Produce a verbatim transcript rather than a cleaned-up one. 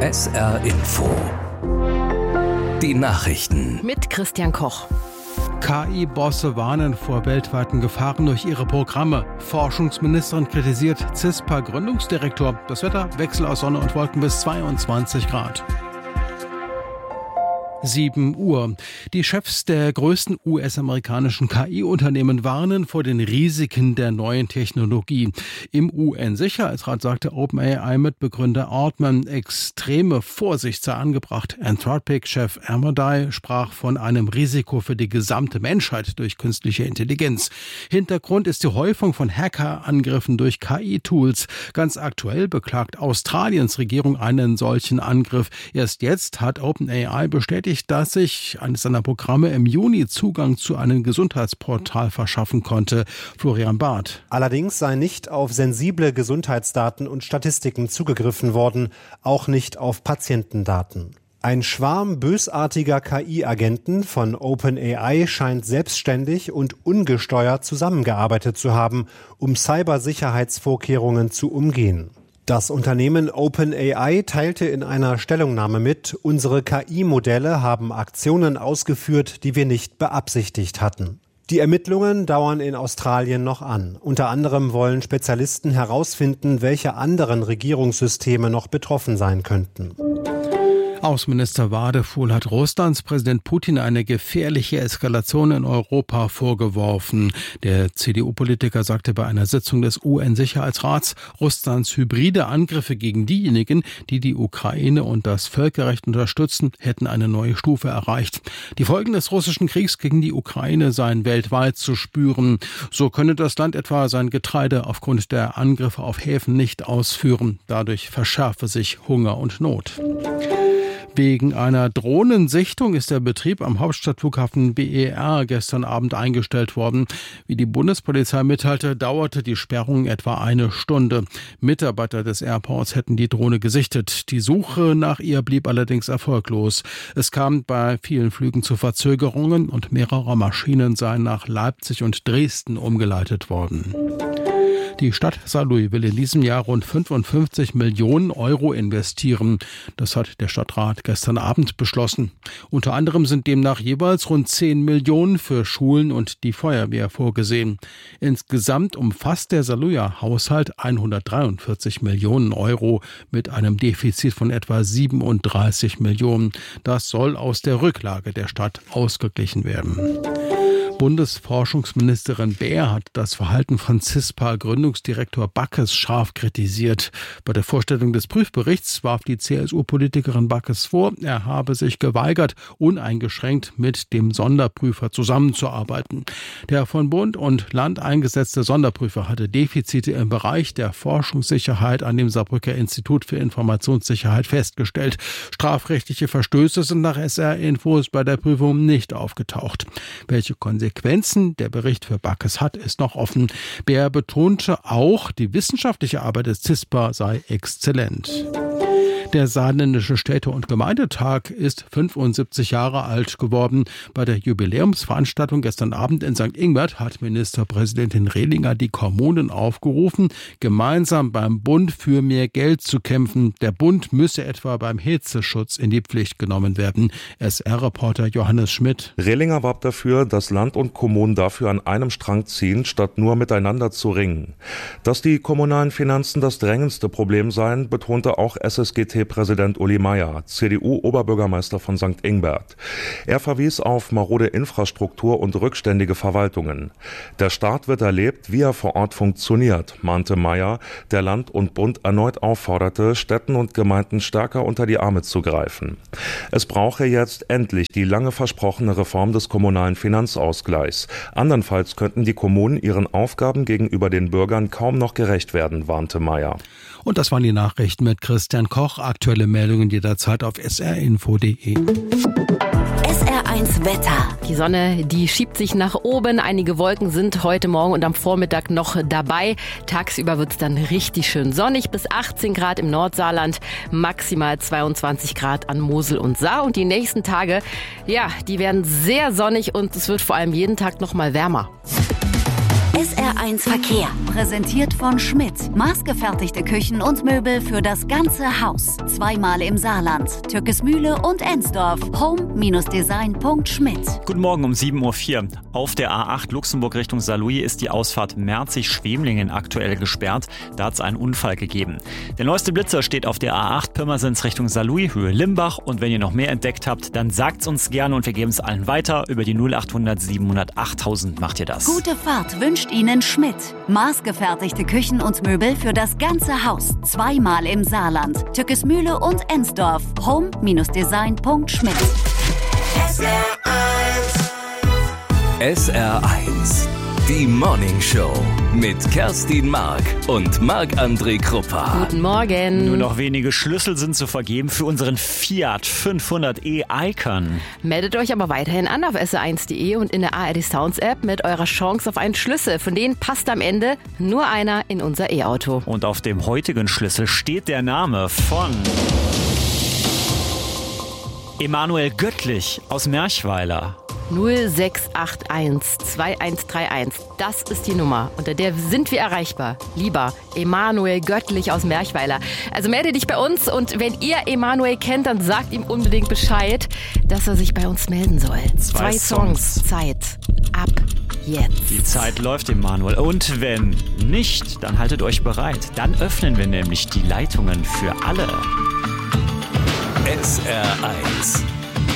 S R Info. Die Nachrichten. Mit Christian Koch. K I-Bosse warnen vor weltweiten Gefahren durch ihre Programme. Forschungsministerin kritisiert CISPA-Gründungsdirektor. Das Wetter: Wechsel aus Sonne und Wolken bis zweiundzwanzig Grad. sieben Uhr. Die Chefs der größten U S-amerikanischen K I-Unternehmen warnen vor den Risiken der neuen Technologie. Im U N-Sicherheitsrat sagte OpenAI-Mitbegründer Altman, extreme Vorsicht sei angebracht. Anthropic-Chef Amodei sprach von einem Risiko für die gesamte Menschheit durch künstliche Intelligenz. Hintergrund ist die Häufung von Hackerangriffen durch K I-Tools. Ganz aktuell beklagt Australiens Regierung einen solchen Angriff. Erst jetzt hat OpenAI bestätigt, dass sich eines seiner Programme im Juni Zugang zu einem Gesundheitsportal verschaffen konnte. Florian Barth. Allerdings sei nicht auf sensible Gesundheitsdaten und Statistiken zugegriffen worden, auch nicht auf Patientendaten. Ein Schwarm bösartiger K I-Agenten von OpenAI scheint selbstständig und ungesteuert zusammengearbeitet zu haben, um Cybersicherheitsvorkehrungen zu umgehen. Das Unternehmen OpenAI teilte in einer Stellungnahme mit, unsere K I-Modelle haben Aktionen ausgeführt, die wir nicht beabsichtigt hatten. Die Ermittlungen dauern in Australien noch an. Unter anderem wollen Spezialisten herausfinden, welche anderen Regierungssysteme noch betroffen sein könnten. Außenminister Wadefuhl hat Russlands Präsident Putin eine gefährliche Eskalation in Europa vorgeworfen. Der C D U-Politiker sagte bei einer Sitzung des U N-Sicherheitsrats, Russlands hybride Angriffe gegen diejenigen, die die Ukraine und das Völkerrecht unterstützen, hätten eine neue Stufe erreicht. Die Folgen des russischen Kriegs gegen die Ukraine seien weltweit zu spüren. So könne das Land etwa sein Getreide aufgrund der Angriffe auf Häfen nicht ausführen. Dadurch verschärfe sich Hunger und Not. Wegen einer Drohnensichtung ist der Betrieb am Hauptstadtflughafen B E R gestern Abend eingestellt worden. Wie die Bundespolizei mitteilte, dauerte die Sperrung etwa eine Stunde. Mitarbeiter des Airports hätten die Drohne gesichtet. Die Suche nach ihr blieb allerdings erfolglos. Es kam bei vielen Flügen zu Verzögerungen und mehrere Maschinen seien nach Leipzig und Dresden umgeleitet worden. Die Stadt Saarlouis will in diesem Jahr rund fünfundfünfzig Millionen Euro investieren. Das hat der Stadtrat gestern Abend beschlossen. Unter anderem sind demnach jeweils rund zehn Millionen für Schulen und die Feuerwehr vorgesehen. Insgesamt umfasst der Saarlouier Haushalt hundertdreiundvierzig Millionen Euro mit einem Defizit von etwa siebenunddreißig Millionen. Das soll aus der Rücklage der Stadt ausgeglichen werden. Bundesforschungsministerin Baer hat das Verhalten von CISPA-Gründungsdirektor Backes scharf kritisiert. Bei der Vorstellung des Prüfberichts warf die C S U-Politikerin Backes vor, er habe sich geweigert, uneingeschränkt mit dem Sonderprüfer zusammenzuarbeiten. Der von Bund und Land eingesetzte Sonderprüfer hatte Defizite im Bereich der Forschungssicherheit an dem Saarbrücker Institut für Informationssicherheit festgestellt. Strafrechtliche Verstöße sind nach S R-Infos bei der Prüfung nicht aufgetaucht. Welche Konsequenzen Konsequenzen der Bericht für Backes hat, ist noch offen. Baer betonte auch, die wissenschaftliche Arbeit des CISPA sei exzellent. Der Saarländische Städte- und Gemeindetag ist fünfundsiebzig Jahre alt geworden. Bei der Jubiläumsveranstaltung gestern Abend in Sankt Ingbert hat Ministerpräsidentin Rehlinger die Kommunen aufgerufen, gemeinsam beim Bund für mehr Geld zu kämpfen. Der Bund müsse etwa beim Hitzeschutz in die Pflicht genommen werden. S R-Reporter Johannes Schmidt. Rehlinger warb dafür, dass Land und Kommunen dafür an einem Strang ziehen, statt nur miteinander zu ringen. Dass die kommunalen Finanzen das drängendste Problem seien, betonte auch S S G T-Präsident Uli Meier, C D U-Oberbürgermeister von Sankt Ingbert. Er verwies auf marode Infrastruktur und rückständige Verwaltungen. Der Staat wird erlebt, wie er vor Ort funktioniert, mahnte Meier, der Land und Bund erneut aufforderte, Städten und Gemeinden stärker unter die Arme zu greifen. Es brauche jetzt endlich die lange versprochene Reform des kommunalen Finanzausgleichs. Andernfalls könnten die Kommunen ihren Aufgaben gegenüber den Bürgern kaum noch gerecht werden, warnte Meier. Und das waren die Nachrichten mit Christian Koch. Aktuelle Meldungen jederzeit auf s r info punkt d e. S R eins Wetter. Die Sonne, die schiebt sich nach oben. Einige Wolken sind heute Morgen und am Vormittag noch dabei. Tagsüber wird es dann richtig schön sonnig. Bis achtzehn Grad im Nordsaarland, maximal zweiundzwanzig Grad an Mosel und Saar. Und die nächsten Tage, ja, die werden sehr sonnig und es wird vor allem jeden Tag noch mal wärmer. S R eins Verkehr. Präsentiert von Schmidt. Maßgefertigte Küchen und Möbel für das ganze Haus. Zweimal im Saarland. Türkesmühle und Ensdorf. home design punkt schmidt. Guten Morgen um sieben Uhr vier. Auf der A acht Luxemburg Richtung Saarlouis ist die Ausfahrt Merzig-Schwemlingen aktuell gesperrt. Da hat es einen Unfall gegeben. Der neueste Blitzer steht auf der A acht Pirmasens Richtung Saarlouis, Höhe Limbach. Und wenn ihr noch mehr entdeckt habt, dann sagt's uns gerne und wir geben es allen weiter. Über die null achthundert siebenhundert achttausend macht ihr das. Gute Fahrt wünscht Ihnen Schmidt. Maßgefertigte Küchen und Möbel für das ganze Haus. Zweimal im Saarland. Türkesmühle und Ensdorf. home design punkt schmidt. S R eins. S R eins. Die Morning Show mit Kerstin Mark und Marc-André Kruppa. Guten Morgen. Nur noch wenige Schlüssel sind zu vergeben für unseren Fiat fünfhundert e Icon. Meldet euch aber weiterhin an auf S R eins punkt de und in der A R D Sounds App mit eurer Chance auf einen Schlüssel. Von denen passt am Ende nur einer in unser E-Auto. Und auf dem heutigen Schlüssel steht der Name von Emanuel Göttlich aus Merchweiler. null sechs acht eins zwei eins drei eins. Das ist die Nummer. Unter der sind wir erreichbar. Lieber Emanuel Göttlich aus Merchweiler. Also melde dich bei uns und wenn ihr Emanuel kennt, dann sagt ihm unbedingt Bescheid, dass er sich bei uns melden soll. Zwei, Zwei Songs. Songs. Zeit. Ab jetzt. Die Zeit läuft, Emanuel. Und wenn nicht, dann haltet euch bereit. Dann öffnen wir nämlich die Leitungen für alle. S R eins.